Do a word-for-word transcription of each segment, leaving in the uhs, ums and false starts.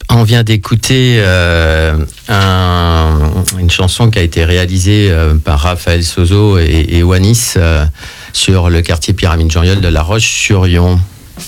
On vient d'écouter euh, un, une chanson qui a été réalisée euh, par Raphaël Sozo et, et Wanis euh, sur le quartier Pyramide Jean-Yol de La Roche-sur-Yon.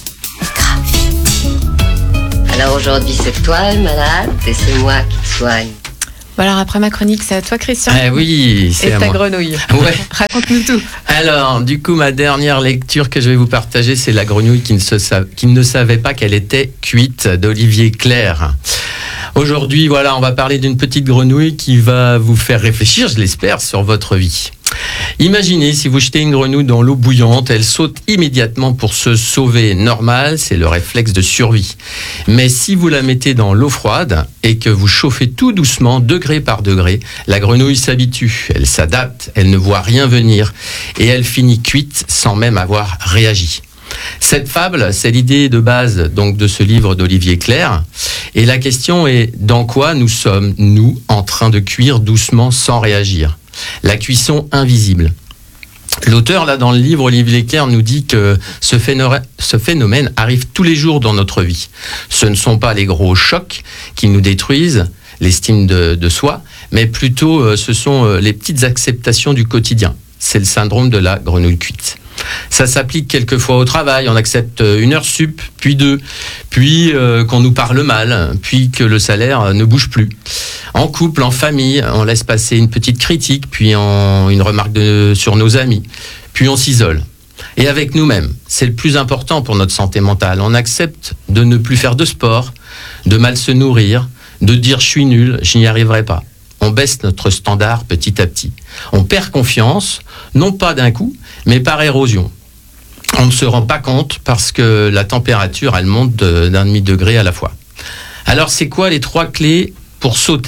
Alors aujourd'hui c'est toi le malade et c'est moi qui te soigne. Bon alors après ma chronique, c'est à toi Christian. Ah oui, c'est et à ta moi. grenouille. Ouais. Raconte-nous tout. Alors, du coup, ma dernière lecture que je vais vous partager, c'est La grenouille qui ne, se sa... qui ne savait pas qu'elle était cuite d'Olivier Clerc. Aujourd'hui, voilà, on va parler d'une petite grenouille qui va vous faire réfléchir, je l'espère, sur votre vie. Imaginez si vous jetez une grenouille dans l'eau bouillante, elle saute immédiatement pour se sauver. Normal, c'est le réflexe de survie. Mais si vous la mettez dans l'eau froide et que vous chauffez tout doucement, degré par degré, la grenouille s'habitue, elle s'adapte, elle ne voit rien venir et elle finit cuite sans même avoir réagi. Cette fable, c'est l'idée de base donc de ce livre d'Olivier Clerc. Et la question est, dans quoi nous sommes, nous, en train de cuire doucement sans réagir ? La cuisson invisible. L'auteur, là, dans le livre, Olivier Clerc, nous dit que ce phénomène, ce phénomène arrive tous les jours dans notre vie. Ce ne sont pas les gros chocs qui nous détruisent l'estime de, de soi, mais plutôt euh, ce sont euh, les petites acceptations du quotidien. C'est le syndrome de la grenouille cuite. Ça s'applique quelquefois au travail, on accepte une heure sup, puis deux, puis euh, qu'on nous parle mal, puis que le salaire ne bouge plus. En couple, en famille, on laisse passer une petite critique, puis en, une remarque de, sur nos amis, puis on s'isole. Et avec nous-mêmes, c'est le plus important pour notre santé mentale. On accepte de ne plus faire de sport, de mal se nourrir, de dire je suis nul, je n'y arriverai pas. On baisse notre standard petit à petit. On perd confiance, non pas d'un coup, mais par érosion. On ne se rend pas compte parce que la température, elle monte de, d'un demi-degré à la fois. Alors, c'est quoi les trois clés pour sauter ?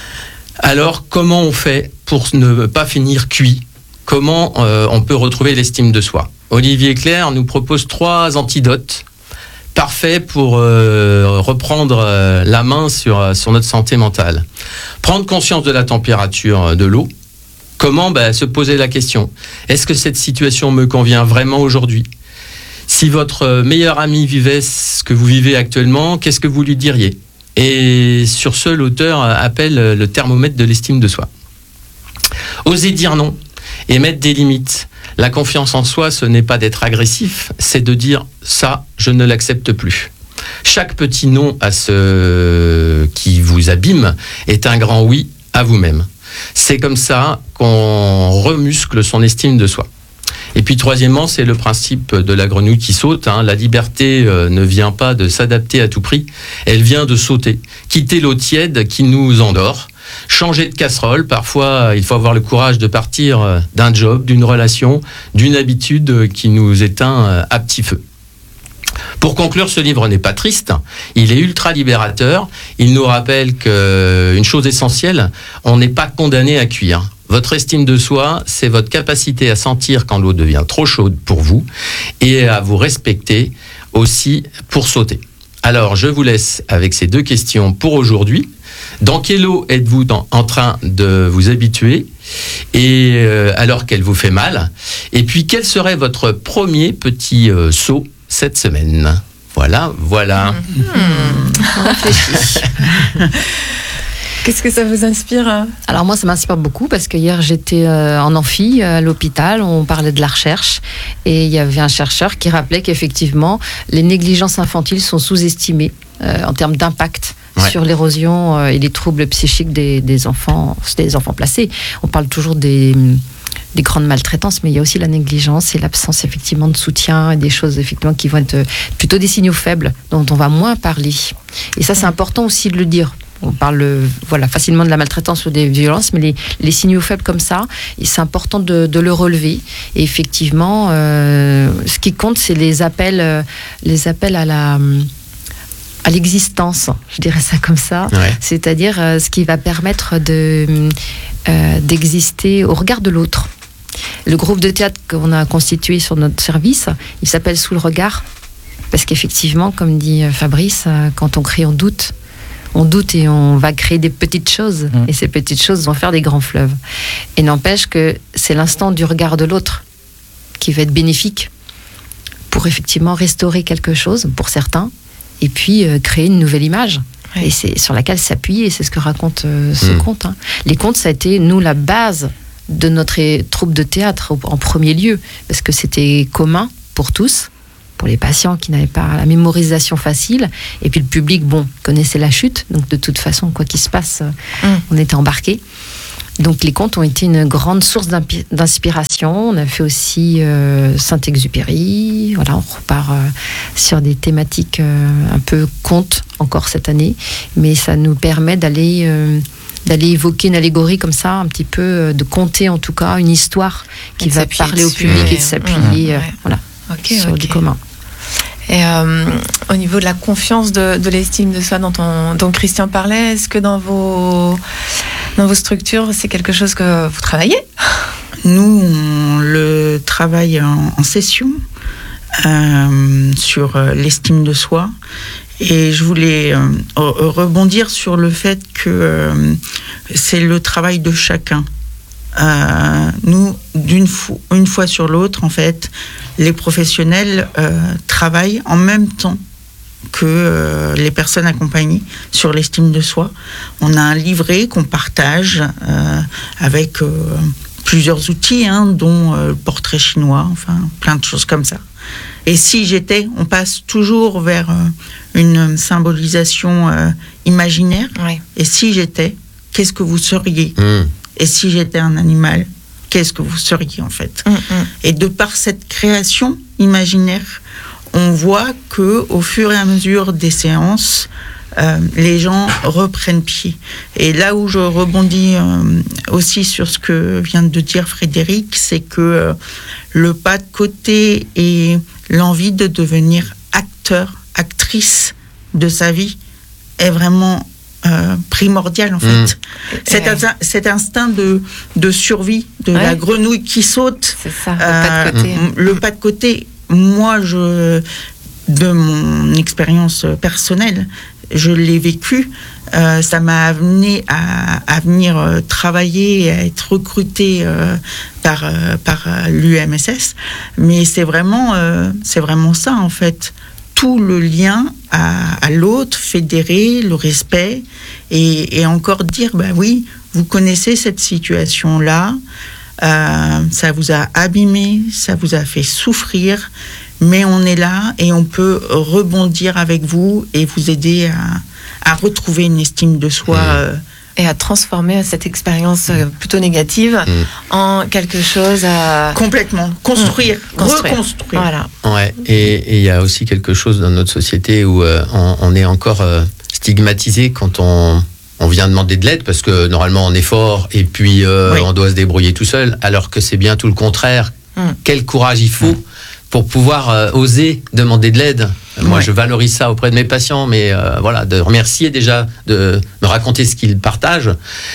Alors, comment on fait pour ne pas finir cuit ? Comment euh, on peut retrouver l'estime de soi ? Olivier Clerc nous propose trois antidotes parfaits pour euh, reprendre euh, la main sur, sur notre santé mentale. Prendre conscience de la température de l'eau. Comment ? Ben, se poser la question. Est-ce que cette situation me convient vraiment aujourd'hui ? Si votre meilleur ami vivait ce que vous vivez actuellement, qu'est-ce que vous lui diriez ? Et sur ce, l'auteur appelle le thermomètre de l'estime de soi. Osez dire non et mettre des limites. La confiance en soi, ce n'est pas d'être agressif, c'est de dire « ça, je ne l'accepte plus ». Chaque petit non à ce qui vous abîme est un grand oui à vous-même. C'est comme ça qu'on remuscle son estime de soi. Et puis troisièmement, c'est le principe de la grenouille qui saute. Hein. La liberté euh, ne vient pas de s'adapter à tout prix, elle vient de sauter. Quitter l'eau tiède qui nous endort. Changer de casserole, parfois il faut avoir le courage de partir d'un job, d'une relation, d'une habitude qui nous éteint à petit feu. Pour conclure, ce livre n'est pas triste, il est ultra libérateur, il nous rappelle qu'une chose essentielle, on n'est pas condamné à cuire. Votre estime de soi, c'est votre capacité à sentir quand l'eau devient trop chaude pour vous et à vous respecter aussi pour sauter. Alors, je vous laisse avec ces deux questions pour aujourd'hui. Dans quelle eau êtes-vous dans, en train de vous habituer et euh, alors qu'elle vous fait mal ? Et puis, quel serait votre premier petit euh, saut cette semaine ? Voilà, voilà. Mmh. On réfléchit. Qu'est-ce que ça vous inspire ? Alors moi, ça m'inspire beaucoup parce que hier, j'étais euh, en amphi à l'hôpital, on parlait de la recherche et il y avait un chercheur qui rappelait qu'effectivement, les négligences infantiles sont sous-estimées euh, en termes d'impact. Ouais. Sur l'érosion euh, et les troubles psychiques des, des enfants, des enfants placés. On parle toujours des, des grandes maltraitances, mais il y a aussi la négligence et l'absence effectivement de soutien et des choses effectivement qui vont être plutôt des signaux faibles dont on va moins parler. Et ça, c'est important aussi de le dire. On parle voilà, facilement de la maltraitance ou des violences, mais les, les signaux faibles comme ça, et c'est important de, de le relever. Et effectivement, euh, ce qui compte, c'est les appels, euh, les appels à la... à l'existence, je dirais ça comme ça, ouais. C'est-à-dire euh, ce qui va permettre de, euh, d'exister au regard de l'autre. Le groupe de théâtre qu'on a constitué sur notre service, il s'appelle Sous le regard, parce qu'effectivement, comme dit Fabrice, euh, quand on crée, on doute. On doute et on va créer des petites choses, mmh. et ces petites choses vont faire des grands fleuves. Et n'empêche que c'est l'instant du regard de l'autre qui va être bénéfique pour effectivement restaurer quelque chose, pour certains, et puis euh, créer une nouvelle image. Oui. Et c'est sur laquelle s'appuyer, et c'est ce que raconte euh, ce mmh. conte. Hein. Les contes, ça a été, nous, la base de notre troupe de théâtre en premier lieu, parce que c'était commun pour tous, pour les patients qui n'avaient pas la mémorisation facile, et puis le public, bon, connaissait la chute, donc de toute façon, quoi qu'il se passe, mmh. on était embarqués. Donc les contes ont été une grande source d'inspiration. On a fait aussi euh, Saint-Exupéry. Voilà, on repart euh, sur des thématiques euh, un peu contes encore cette année, mais ça nous permet d'aller euh, d'aller évoquer une allégorie comme ça, un petit peu euh, de conter en tout cas une histoire qui va parler au public et de s'appuyer, euh, voilà, okay, sur okay. du commun. Et euh, au niveau de la confiance, de, de l'estime de soi dont, on, dont Christian parlait, est-ce que dans vos, dans vos structures, c'est quelque chose que vous travaillez ? Nous, on le travaille en, en session euh, sur euh, l'estime de soi. Et je voulais euh, rebondir sur le fait que euh, c'est le travail de chacun. Euh, nous, d'une fo- une fois sur l'autre, en fait, les professionnels euh, travaillent en même temps que euh, les personnes accompagnées sur l'estime de soi. On a un livret qu'on partage euh, avec euh, plusieurs outils, hein, dont euh, le portrait chinois, enfin plein de choses comme ça. Et si j'étais, on passe toujours vers euh, une symbolisation euh, imaginaire. Oui. Et si j'étais, qu'est-ce que vous seriez ? Mmh. Et si j'étais un animal, qu'est-ce que vous seriez en fait ? Mmh, mmh. Et de par cette création imaginaire, on voit que au fur et à mesure des séances, euh, les gens reprennent pied. Et là où je rebondis euh, aussi sur ce que vient de dire Frédéric, c'est que euh, le pas de côté et l'envie de devenir acteur, actrice de sa vie est vraiment Euh, primordial en fait. Mmh. Cet, ouais. in, cet instinct de, de survie de ouais. la grenouille qui saute, c'est ça, le euh, pas de côté. Le pas de côté, moi, je, de mon expérience personnelle, je l'ai vécu. Euh, ça m'a amené à, à venir euh, travailler et à être recrutée euh, par, euh, par euh, l'U M S S. Mais c'est vraiment, euh, c'est vraiment ça en fait. Tout le lien à, à l'autre, fédérer le respect et, et encore dire, bah oui, vous connaissez cette situation-là, euh, ça vous a abîmé, ça vous a fait souffrir, mais on est là et on peut rebondir avec vous et vous aider à, à retrouver une estime de soi. Mmh. Euh, et à transformer cette expérience plutôt négative mmh. en quelque chose à... Complètement. Construire, mmh. Construire. Reconstruire. Voilà. Ouais. Et il y a aussi quelque chose dans notre société où euh, on, on est encore euh, stigmatisé quand on, on vient demander de l'aide, parce que normalement on est fort et puis euh, oui. on doit se débrouiller tout seul, alors que c'est bien tout le contraire. Mmh. Quel courage il faut mmh. pour pouvoir euh, oser demander de l'aide. Moi, ouais. je valorise ça auprès de mes patients, mais euh, voilà, de remercier déjà, de me raconter ce qu'ils partagent,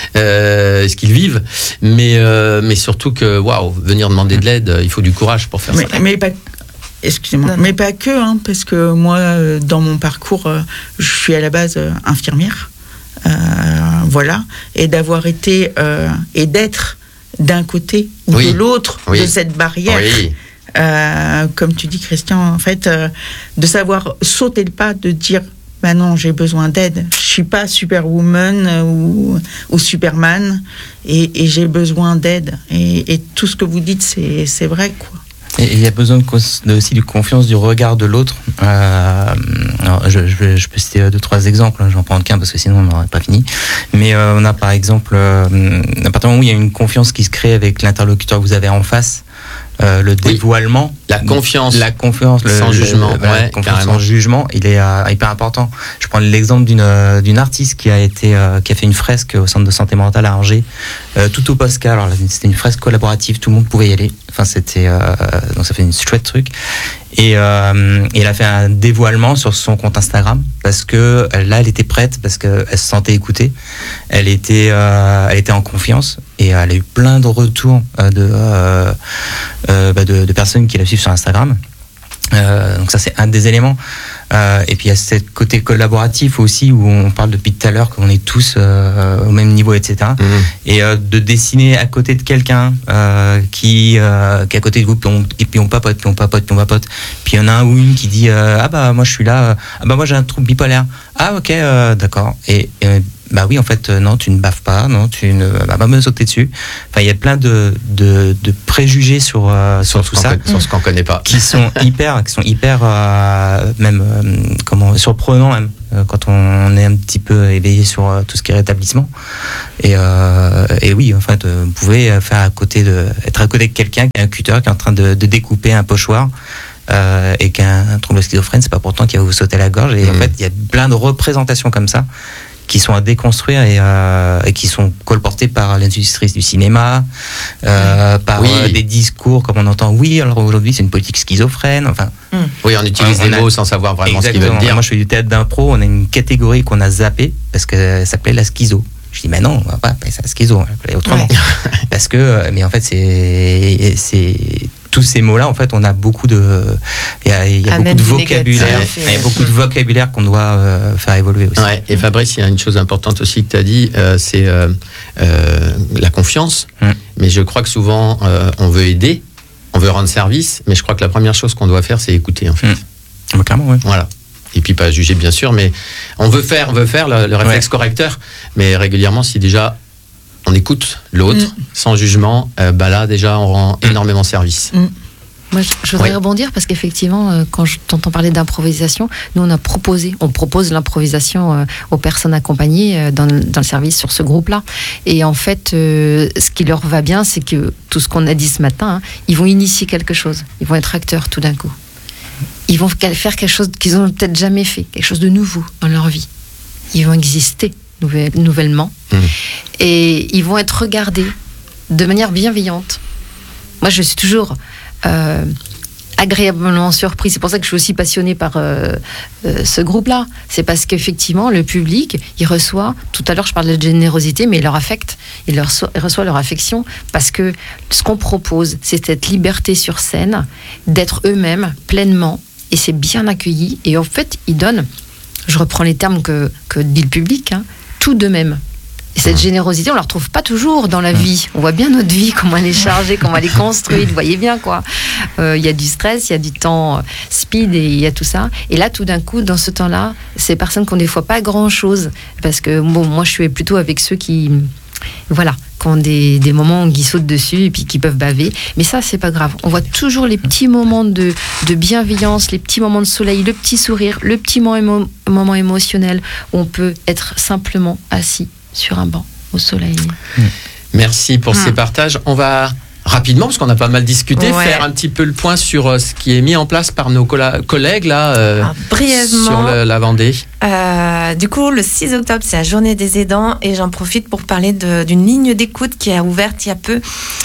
euh, ce qu'ils vivent, mais, euh, mais surtout que, waouh, venir demander de l'aide, il faut du courage pour faire mais, ça. Mais pas, excusez-moi, non, non. mais pas que, hein, parce que moi, dans mon parcours, je suis à la base infirmière, euh, voilà, et d'avoir été, euh, et d'être d'un côté ou oui. de l'autre oui. de cette barrière. Oui. Euh, comme tu dis, Christian, en fait, euh, de savoir sauter le pas, de dire bah non, j'ai besoin d'aide. Je suis pas Superwoman euh, ou, ou Superman et, et j'ai besoin d'aide. Et, et tout ce que vous dites, c'est, c'est vrai, quoi. Et il y a besoin de, de, aussi de confiance du regard de l'autre. Euh, alors je, je, vais, je peux citer deux, trois exemples. J'en prends qu'un parce que sinon on n'aurait pas fini. Mais euh, on a par exemple, euh, à partir du moment où il y a une confiance qui se crée avec l'interlocuteur que vous avez en face, Euh, le dévoilement, oui, la confiance, la confiance, sans le, jugement, le, voilà, ouais, confiance sans jugement, il est euh, hyper important. Je prends l'exemple d'une euh, d'une artiste qui a été euh, qui a fait une fresque au centre de santé mentale à Angers, euh, tout au Posca. Alors c'était une fresque collaborative, tout le monde pouvait y aller. Enfin c'était euh, donc ça fait une chouette truc. Et, euh, et elle a fait un dévoilement sur son compte Instagram parce que là elle était prête, parce que elle se sentait écoutée, elle était euh, elle était en confiance et elle a eu plein de retours euh, de, euh, euh, bah de de personnes qui la suivent sur Instagram. Euh, donc ça c'est un des éléments. Euh, et puis il y a ce côté collaboratif aussi où on parle depuis tout à l'heure qu'on est tous euh, au même niveau, et cetera. Mmh. Et euh, de dessiner à côté de quelqu'un euh, qui, euh, qui est à côté de vous, puis on, et puis on papote, puis on papote, puis on papote. Puis il y en a un ou une qui dit euh, ah bah moi je suis là, euh, ah bah moi j'ai un trouble bipolaire. Ah ok, euh, d'accord. Et, et bah oui, en fait, euh, non, tu ne baves pas, non, tu ne vas pas me sauter dessus. Enfin, il y a plein de, de, de préjugés sur, euh, sur, sur tout ça. Sur ce qu'on connaît pas. Qui sont hyper, qui sont hyper, euh, même, euh, comment, surprenants, même, euh, quand on est un petit peu éveillé sur euh, tout ce qui est rétablissement. Et, euh, et oui, en fait, euh, vous pouvez faire à côté de, être à côté de quelqu'un qui a un cutter, qui est en train de, de découper un pochoir. Euh, et qu'un trouble schizophrène, c'est pas pourtant qu'il va vous sauter à la gorge. Et mmh. en fait, il y a plein de représentations comme ça qui sont à déconstruire et, euh, et qui sont colportés par l'industrie du cinéma, euh, par oui. euh, des discours comme on entend. Oui, alors aujourd'hui c'est une politique schizophrène. Enfin, mm. oui, on utilise on, des on mots a... sans savoir vraiment Exactement. Ce qu'ils veulent dire. Moi, je fais du théâtre d'impro. On a une catégorie qu'on a zappée parce qu'elle s'appelait la schizo. Je dis mais non, on va pas appeler ça schizo, on va l'appeler autrement. Ouais. Parce que, mais en fait, c'est c'est tous ces mots-là, en fait, on a beaucoup de, il y a, il y a beaucoup de vocabulaire, il y a beaucoup de vocabulaire qu'on doit euh, faire évoluer aussi. Ouais, et Fabrice, il y a une chose importante aussi que tu as dit, euh, c'est euh, euh, la confiance. Mm. Mais je crois que souvent, euh, on veut aider, on veut rendre service, mais je crois que la première chose qu'on doit faire, c'est écouter, en fait. Mm. Bah, clairement, oui. Voilà. Et puis pas juger, bien sûr, mais on veut faire, on veut faire le, le réflexe ouais. correcteur, mais régulièrement, si déjà on écoute l'autre mm. sans jugement, euh, bah là déjà on rend énormément service. Mm. Moi, je, je voudrais oui. rebondir parce qu'effectivement, euh, quand je t'entends parler d'improvisation, nous on a proposé, on propose l'improvisation euh, aux personnes accompagnées euh, dans, dans le service sur ce groupe-là. Et en fait, euh, ce qui leur va bien, c'est que tout ce qu'on a dit ce matin, hein, ils vont initier quelque chose, ils vont être acteurs tout d'un coup. Ils vont faire quelque chose qu'ils n'ont peut-être jamais fait, quelque chose de nouveau dans leur vie. Ils vont exister nouvellement mmh. et ils vont être regardés de manière bienveillante. Moi, je suis toujours euh, agréablement surprise. C'est pour ça que je suis aussi passionnée par euh, euh, ce groupe-là. C'est parce qu'effectivement, le public, il reçoit, tout à l'heure je parlais de générosité, mais il leur affecte, il, leur so- il reçoit leur affection, parce que ce qu'on propose, c'est cette liberté sur scène, d'être eux-mêmes pleinement, et c'est bien accueilli, et en fait, ils donnent, je reprends les termes que, que dit le public, hein, tout d'eux-mêmes. Et cette générosité, on ne la retrouve pas toujours dans la vie. On voit bien notre vie, comment elle est chargée, comment elle est construite. Vous voyez bien, quoi. Il euh, y a du stress, il y a du temps speed et il y a tout ça. Et là, tout d'un coup, dans ce temps-là, ces personnes qui n'ont des fois pas grand-chose. Parce que, bon, moi, je suis plutôt avec ceux qui... Voilà, qui ont des, des moments où ils sautent dessus et puis qui peuvent baver. Mais ça, c'est pas grave. On voit toujours les petits moments de, de bienveillance, les petits moments de soleil, le petit sourire, le petit moment, émo, moment émotionnel où on peut être simplement assis sur un banc au soleil. Merci pour mmh. ces partages. On va rapidement, parce qu'on a pas mal discuté, ouais. faire un petit peu le point sur euh, ce qui est mis en place par nos colla- collègues là, euh, Alors, brièvement, sur le, la Vendée. Euh, du coup, le six octobre, c'est la journée des aidants et j'en profite pour parler de, d'une ligne d'écoute qui a ouvert il y a peu.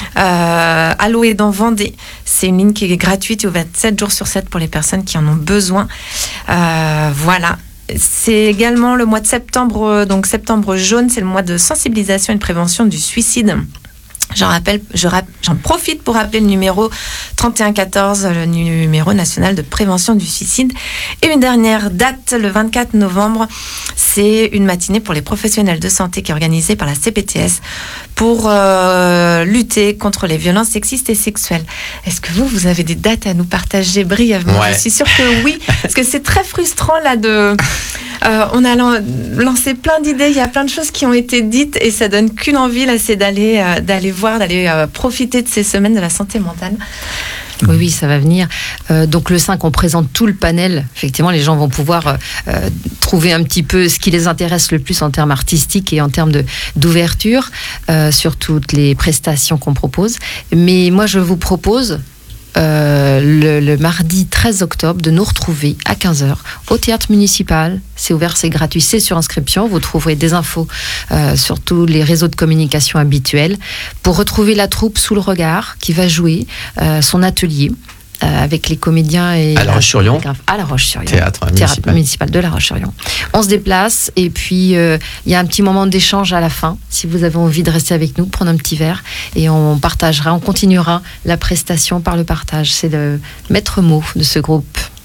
Euh, Allo Aidants Vendée. C'est une ligne qui est gratuite et ouverte sept jours sur sept pour les personnes qui en ont besoin. Euh, voilà. C'est également le mois de septembre, donc septembre jaune, c'est le mois de sensibilisation et de prévention du suicide. J'en rappelle, je, j'en profite pour rappeler le numéro trente et un quatorze, le numéro national de prévention du suicide. Et une dernière date, le vingt-quatre novembre, c'est une matinée pour les professionnels de santé qui est organisée par la C P T S pour euh, lutter contre les violences sexistes et sexuelles. Est-ce que vous, vous avez des dates à nous partager brièvement ? Ouais. Je suis sûre que oui, parce que c'est très frustrant là de... Euh, on a lan- lancé plein d'idées, il y a plein de choses qui ont été dites et ça donne qu'une envie là, c'est d'aller, euh, d'aller voir, d'aller euh, profiter de ces semaines de la santé mentale. Oui, oui, ça va venir. Euh, donc le cinq, on présente tout le panel. Effectivement, les gens vont pouvoir euh, trouver un petit peu ce qui les intéresse le plus en termes artistiques et en termes de, d'ouverture euh, sur toutes les prestations qu'on propose. Mais moi, je vous propose... Euh, le, le mardi treize octobre de nous retrouver à quinze heures au théâtre municipal. C'est ouvert, c'est gratuit, c'est sur inscription. Vous trouverez des infos euh, sur tous les réseaux de communication habituels pour retrouver la troupe Sous le regard qui va jouer euh, son atelier euh, avec les comédiens et à La Roche-sur-Yon. À La Roche-sur-Yon. Théâtre municipal. Théâtre municipal de La Roche-sur-Yon. On se déplace et puis il euh, y a un petit moment d'échange à la fin. Si vous avez envie de rester avec nous, prendre un petit verre et on partagera, on continuera la prestation par le partage. C'est le maître mot de ce groupe.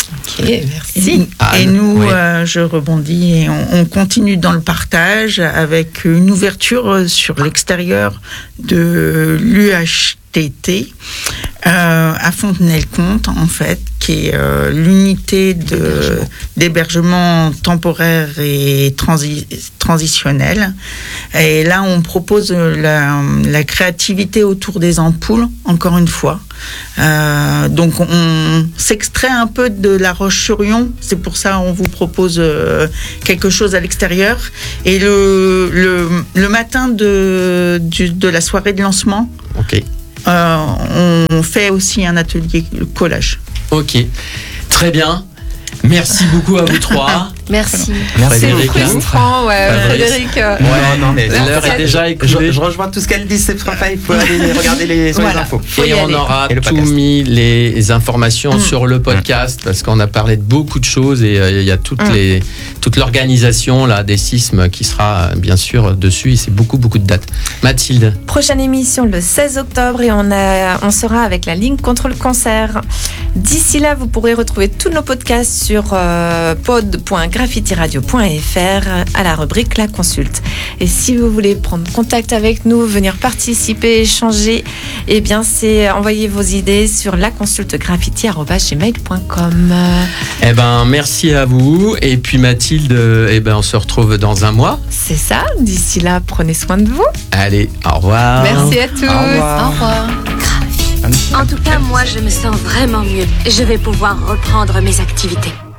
Ok, merci. Et, Ah, et nous, oui. euh, je rebondis et on, on continue dans le partage avec une ouverture sur l'extérieur de l'U H T T euh, à Fontenay-le-Comte, en fait, qui est euh, l'unité de, d'hébergement temporaire et transi- transitionnel. Et là, on propose la, la créativité autour des ampoules, encore une fois. Euh, donc, on s'extrait un peu de La Roche-sur-Yon. C'est pour ça qu'on vous propose euh, quelque chose à l'extérieur. Et le, le, le matin de, du, de la soirée de lancement, Ok. euh, on fait aussi un atelier collage. Ok. Très bien. Merci beaucoup à vous trois. Merci. Merci. C'est Frédéric, hein. frustrant, ouais, Fabrice. Frédéric. euh, Ouais, Non, non, mais l'heure est déjà Je, écoulée. je rejoins tout ce qu'elle dit, c'est sympa, il faut aller regarder les, sur les Voilà. infos. Faut y Et on aller. aura Et le tout podcast. mis les informations Mm. sur le podcast parce qu'on a parlé de beaucoup de choses et euh, il y a toutes Mm. les, toute l'organisation là, des sismes qui sera euh, bien sûr dessus et c'est beaucoup beaucoup de dates. Mathilde, Prochaine émission le seize octobre et on, a, on sera avec la ligne contre le cancer. D'ici là, vous pourrez retrouver tous nos podcasts sur euh, pod point graffiti radio point f r à la rubrique La Consulte. Et si vous voulez prendre contact avec nous, venir participer, échanger, eh bien c'est envoyer vos idées sur laconsultegraffiti arobase gmail point com. eh ben merci à vous et puis Mathilde, euh, eh ben on se retrouve dans un mois. C'est ça. D'ici là, prenez soin de vous. Allez, au revoir. Merci à tous. Au revoir. Au revoir. En tout cas, moi, je me sens vraiment mieux. Je vais pouvoir reprendre mes activités.